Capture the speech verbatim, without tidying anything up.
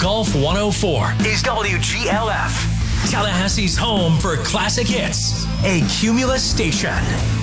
Golf one oh four is W G L F, Tallahassee's home for classic hits, a Cumulus station.